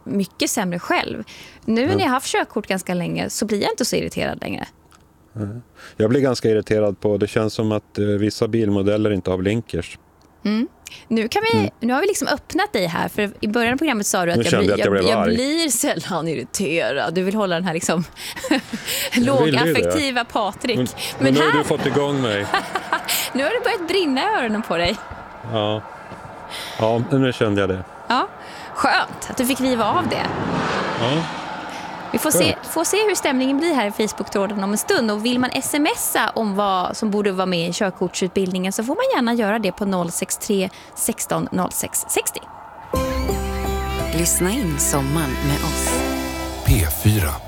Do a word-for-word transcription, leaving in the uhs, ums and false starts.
mycket sämre själv. Nu mm. när jag har haft körkort ganska länge så blir jag inte så irriterad längre. Mm. Jag blir ganska irriterad på, det känns som att uh, vissa bilmodeller inte har blinkers. Mm. Nu, kan vi, mm. nu har vi liksom öppnat dig här, för i början av programmet sa du att jag, blir, att jag, jag, jag blir sällan irriterad. Du vill hålla den här liksom lågaffektiva Patrik. Men, men, men nu här... har du fått igång mig. Nu har det börjat brinna i öronen på dig. Ja, ja nu kände jag det. Ja, skönt att du fick riva av det. Ja. Vi får se, får se hur stämningen blir här i Facebook-tråden om en stund. Och vill man smsa om vad som borde vara med i körkortsutbildningen så får man gärna göra det på noll sex tre sexton noll sex sextio. Lyssna in sommaren med oss. P fyra.